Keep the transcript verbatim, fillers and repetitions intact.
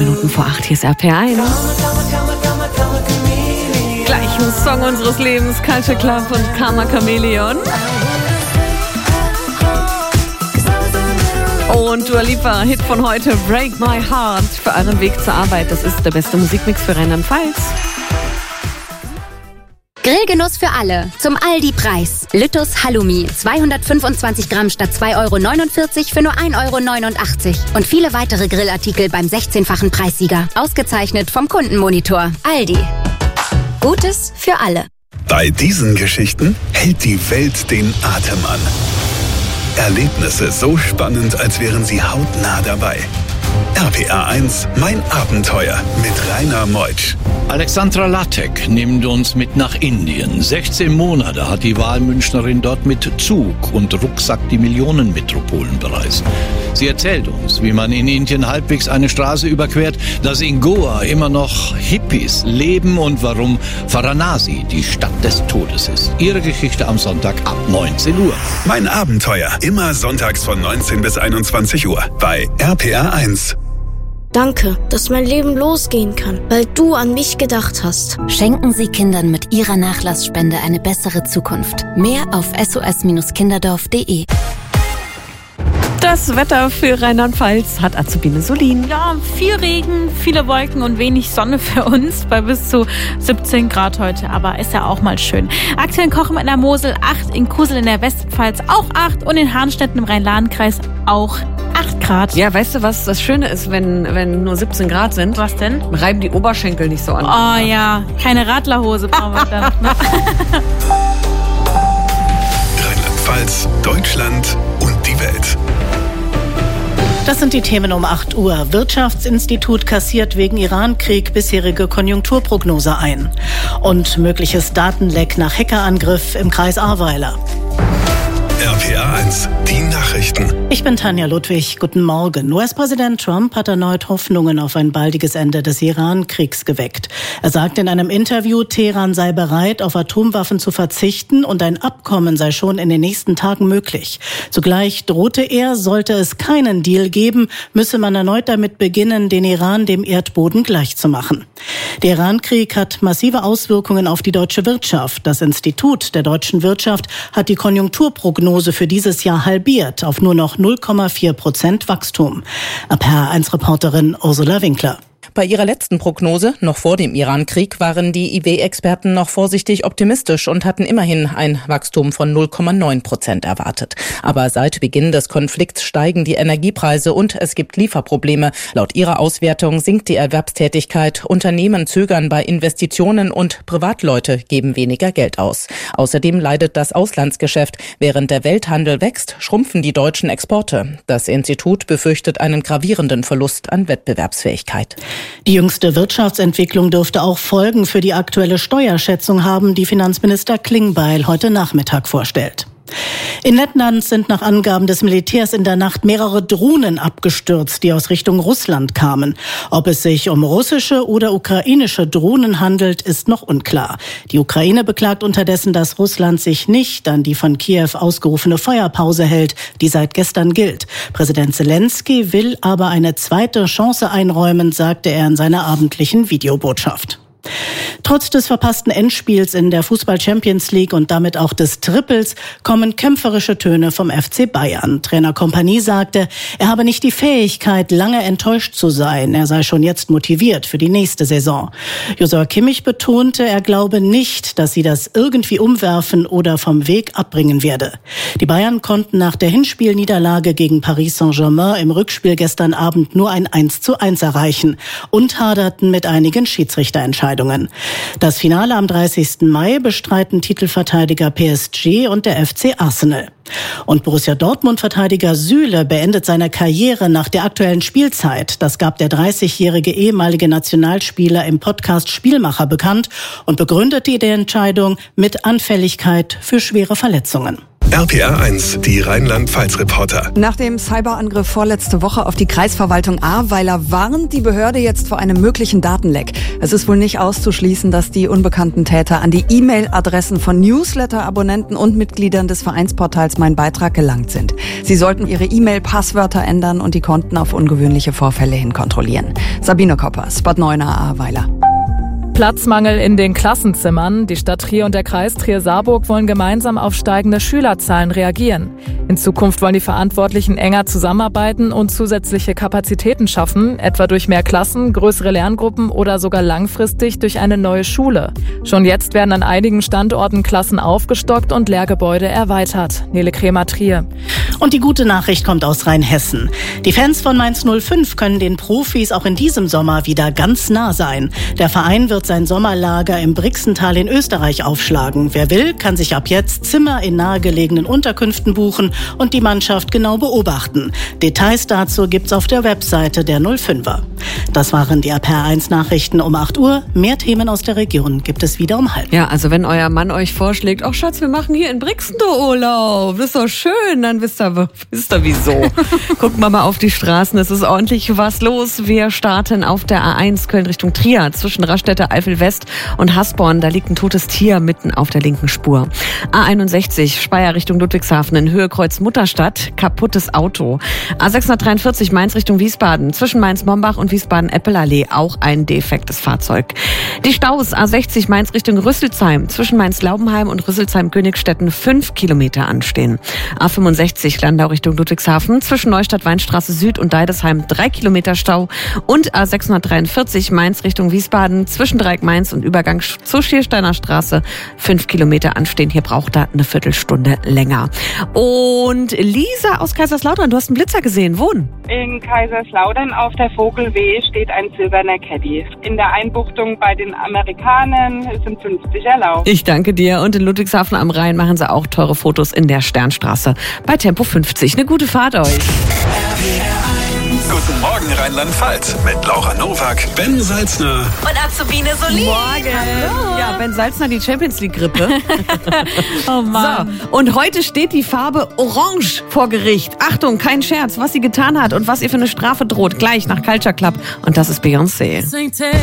Minuten vor acht, hier ist R P R eins. Gleich ein Song unseres Lebens, Culture Club und Karma Chameleon. Und Dua Lipa, Hit von heute, Break My Heart, für euren Weg zur Arbeit. Das ist der beste Musikmix für Rheinland-Pfalz. Grillgenuss für alle. Zum Aldi-Preis. Lüttus Halloumi. zweihundertfünfundzwanzig Gramm statt zwei Euro neunundvierzig für nur ein Euro neunundachtzig. Und viele weitere Grillartikel beim sechzehnfachen Preissieger. Ausgezeichnet vom Kundenmonitor. Aldi. Gutes für alle. Bei diesen Geschichten hält die Welt den Atem an. Erlebnisse so spannend, als wären sie hautnah dabei. R P R eins, mein Abenteuer mit Rainer Meutsch. Alexandra Lattek nimmt uns mit nach Indien. sechzehn Monate hat die Wahlmünchnerin dort mit Zug und Rucksack die Millionenmetropolen bereist. Sie erzählt uns, wie man in Indien halbwegs eine Straße überquert, dass in Goa immer noch Hippies leben und warum Varanasi die Stadt des Todes ist. Ihre Geschichte am Sonntag ab neunzehn Uhr. Mein Abenteuer, immer sonntags von neunzehn bis einundzwanzig Uhr bei R P R eins. Danke, dass mein Leben losgehen kann, weil du an mich gedacht hast. Schenken Sie Kindern mit Ihrer Nachlassspende eine bessere Zukunft. Mehr auf s o s kinderdorf punkt d e. Das Wetter für Rheinland-Pfalz hat Azubine Solin. Ja, viel Regen, viele Wolken und wenig Sonne für uns bei bis zu siebzehn Grad heute. Aber ist ja auch mal schön. Aktuell in Kochen in der Mosel acht, in Kusel in der Westpfalz auch acht und in Harnstetten im Rhein-Lahn-Kreis auch acht Grad. Ja, weißt du, was das Schöne ist, wenn, wenn nur siebzehn Grad sind? Was denn? Reiben die Oberschenkel nicht so an. Oh ja, keine Radlerhose brauchen wir dann. Rheinland-Pfalz, Deutschland und die Welt. Das sind die Themen um acht Uhr. Wirtschaftsinstitut kassiert wegen Iran-Krieg bisherige Konjunkturprognose ein. Und mögliches Datenleck nach Hackerangriff im Kreis Ahrweiler. R P R eins, die Nachrichten. Ich bin Tanja Ludwig. Guten Morgen. U S-Präsident Trump hat erneut Hoffnungen auf ein baldiges Ende des Iran-Kriegs geweckt. Er sagte in einem Interview, Teheran sei bereit, auf Atomwaffen zu verzichten und ein Abkommen sei schon in den nächsten Tagen möglich. Zugleich drohte er, sollte es keinen Deal geben, müsse man erneut damit beginnen, den Iran dem Erdboden gleichzumachen. Der Iran-Krieg hat massive Auswirkungen auf die deutsche Wirtschaft. Das Institut der deutschen Wirtschaft hat die Konjunkturprognose für dieses Jahr halbiert auf nur noch null Komma vier Prozent Wachstum. R P R eins-Reporterin Ursula Winkler. Bei ihrer letzten Prognose, noch vor dem Iran-Krieg, waren die I W-Experten noch vorsichtig optimistisch und hatten immerhin ein Wachstum von null Komma neun Prozent erwartet. Aber seit Beginn des Konflikts steigen die Energiepreise und es gibt Lieferprobleme. Laut ihrer Auswertung sinkt die Erwerbstätigkeit, Unternehmen zögern bei Investitionen und Privatleute geben weniger Geld aus. Außerdem leidet das Auslandsgeschäft. Während der Welthandel wächst, schrumpfen die deutschen Exporte. Das Institut befürchtet einen gravierenden Verlust an Wettbewerbsfähigkeit. Die jüngste Wirtschaftsentwicklung dürfte auch Folgen für die aktuelle Steuerschätzung haben, die Finanzminister Klingbeil heute Nachmittag vorstellt. In Lettland sind nach Angaben des Militärs in der Nacht mehrere Drohnen abgestürzt, die aus Richtung Russland kamen. Ob es sich um russische oder ukrainische Drohnen handelt, ist noch unklar. Die Ukraine beklagt unterdessen, dass Russland sich nicht an die von Kiew ausgerufene Feuerpause hält, die seit gestern gilt. Präsident Zelensky will aber eine zweite Chance einräumen, sagte er in seiner abendlichen Videobotschaft. Trotz des verpassten Endspiels in der Fußball-Champions League und damit auch des Triples kommen kämpferische Töne vom F C Bayern. Trainer Kompanie sagte, er habe nicht die Fähigkeit, lange enttäuscht zu sein. Er sei schon jetzt motiviert für die nächste Saison. Joshua Kimmich betonte, er glaube nicht, dass sie das irgendwie umwerfen oder vom Weg abbringen werde. Die Bayern konnten nach der Hinspielniederlage gegen Paris Saint-Germain im Rückspiel gestern Abend nur ein eins zu eins erreichen und haderten mit einigen Schiedsrichterentscheidungen. Das Finale am dreißigsten Mai bestreiten Titelverteidiger P S G und der F C Arsenal. Und Borussia Dortmund-Verteidiger Süle beendet seine Karriere nach der aktuellen Spielzeit. Das gab der dreißigjährige ehemalige Nationalspieler im Podcast Spielmacher bekannt und begründete die Entscheidung mit Anfälligkeit für schwere Verletzungen. R P R eins, die Rheinland-Pfalz-Reporter. Nach dem Cyberangriff vorletzte Woche auf die Kreisverwaltung Ahrweiler warnt die Behörde jetzt vor einem möglichen Datenleck. Es ist wohl nicht auszuschließen, dass die unbekannten Täter an die E-Mail-Adressen von Newsletter-Abonnenten und Mitgliedern des Vereinsportals Mein Beitrag gelangt sind. Sie sollten ihre E-Mail-Passwörter ändern und die Konten auf ungewöhnliche Vorfälle hin kontrollieren. Sabine Koppers, Bad Neuenahr, Ahrweiler. Platzmangel in den Klassenzimmern. Die Stadt Trier und der Kreis Trier-Saarburg wollen gemeinsam auf steigende Schülerzahlen reagieren. In Zukunft wollen die Verantwortlichen enger zusammenarbeiten und zusätzliche Kapazitäten schaffen, etwa durch mehr Klassen, größere Lerngruppen oder sogar langfristig durch eine neue Schule. Schon jetzt werden an einigen Standorten Klassen aufgestockt und Lehrgebäude erweitert. Nele Kremer, Trier. Und die gute Nachricht kommt aus Rheinhessen. Die Fans von Mainz null fünf können den Profis auch in diesem Sommer wieder ganz nah sein. Der Verein wird sein Sommerlager im Brixental in Österreich aufschlagen. Wer will, kann sich ab jetzt Zimmer in nahegelegenen Unterkünften buchen und die Mannschaft genau beobachten. Details dazu gibt's auf der Webseite der null fünfer. Das waren die R P R eins Nachrichten um acht Uhr. Mehr Themen aus der Region gibt es wieder um halb. Ja, also wenn euer Mann euch vorschlägt, ach Schatz, wir machen hier in Brixen Urlaub, das ist doch schön, dann wisst ihr, wisst ihr wieso. Gucken wir mal auf die Straßen, es ist ordentlich was los. Wir starten auf der A eins Köln Richtung Trier zwischen Raststätte Eifel West und Hasborn. Da liegt ein totes Tier mitten auf der linken Spur. A einundsechzig Speyer Richtung Ludwigshafen in Höhe Kreuz Mutterstadt, kaputtes Auto. A sechshundertdreiundvierzig Mainz Richtung Wiesbaden zwischen Mainz-Mombach und Wiesbaden-Eppelallee auch ein defektes Fahrzeug. Die Staus A sechzig Mainz Richtung Rüsselsheim zwischen Mainz-Laubenheim und Rüsselsheim-Königstetten fünf Kilometer anstehen. A fünfundsechzig Landau Richtung Ludwigshafen zwischen Neustadt-Weinstraße Süd und Deidesheim drei Kilometer Stau und A sechshundertdreiundvierzig Mainz Richtung Wiesbaden zwischen Dreieck Mainz und Übergang zur Schiersteiner Straße fünf Kilometer anstehen. Hier braucht er eine Viertelstunde länger. Und Lisa aus Kaiserslautern, du hast einen Blitzer gesehen. Wo? In Kaiserslautern auf der Vogelweh steht ein silberner Caddy. In der Einbuchtung bei den Amerikanern sind fünfzig erlaubt. Ich danke dir. Und in Ludwigshafen am Rhein machen sie auch teure Fotos in der Sternstraße bei Tempo fünfzig. Eine gute Fahrt euch. Guten Morgen Rheinland-Pfalz mit Laura Nowak, Ben Salzner und Azubine Solin. Morgen. Hallo. Ja, Ben Salzner, die Champions League Grippe. Oh Mann. So, und heute steht die Farbe Orange vor Gericht. Achtung, kein Scherz, was sie getan hat und was ihr für eine Strafe droht. Gleich nach Culture Club. Und das ist Beyoncé.